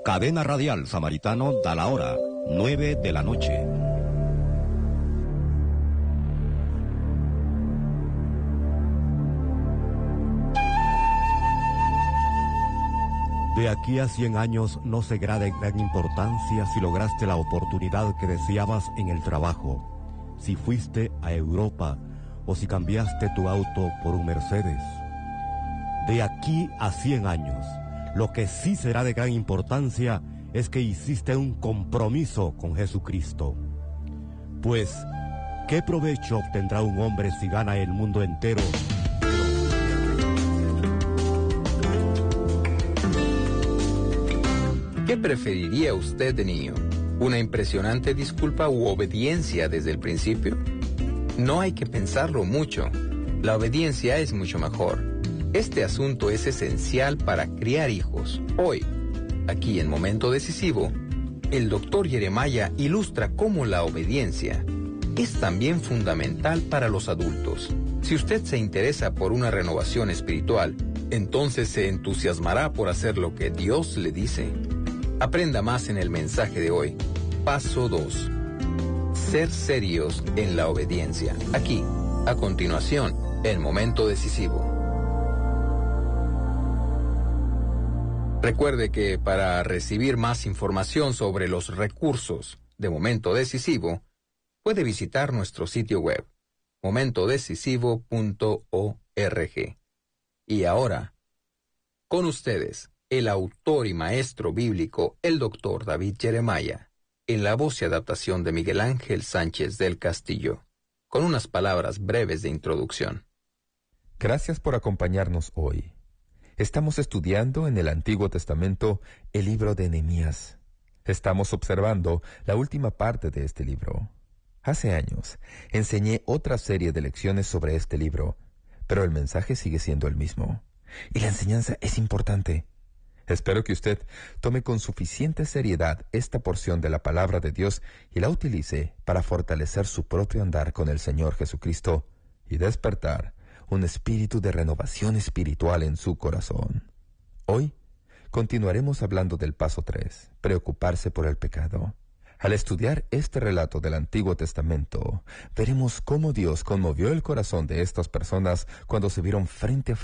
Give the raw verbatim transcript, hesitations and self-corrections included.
Cadena Radial Samaritano da la hora, nueve de la noche. De aquí a cien años no será de gran importancia si lograste la oportunidad que deseabas en el trabajo, si fuiste a Europa o si cambiaste tu auto por un Mercedes. De aquí a cien años, lo que sí será de gran importancia es que hiciste un compromiso con Jesucristo. Pues, ¿qué provecho obtendrá un hombre si gana el mundo entero? ¿Qué preferiría usted de niño? ¿Una impresionante disculpa u obediencia desde el principio? No hay que pensarlo mucho. La obediencia es mucho mejor. Este asunto es esencial para criar hijos. Hoy, aquí en Momento Decisivo, el doctor Jeremiah ilustra cómo la obediencia es también fundamental para los adultos. Si usted se interesa por una renovación espiritual, entonces se entusiasmará por hacer lo que Dios le dice. Aprenda más en el mensaje de hoy. Paso dos. Ser serios en la obediencia. Aquí, a continuación, en Momento Decisivo. Recuerde que para recibir más información sobre los recursos de Momento Decisivo, puede visitar nuestro sitio web, momento decisivo punto org. Y ahora, con ustedes, el autor y maestro bíblico, el doctor David Jeremiah, en la voz y adaptación de Miguel Ángel Sánchez del Castillo, con unas palabras breves de introducción. Gracias por acompañarnos hoy. Estamos estudiando en el Antiguo Testamento el libro de Nehemías. Estamos observando la última parte de este libro. Hace años enseñé otra serie de lecciones sobre este libro, pero el mensaje sigue siendo el mismo. Y la enseñanza es importante. Espero que usted tome con suficiente seriedad esta porción de la palabra de Dios y la utilice para fortalecer su propio andar con el Señor Jesucristo y despertar un espíritu de renovación espiritual en su corazón. Hoy continuaremos hablando del paso tres, preocuparse por el pecado. Al estudiar este relato del Antiguo Testamento, veremos cómo Dios conmovió el corazón de estas personas cuando se vieron frente a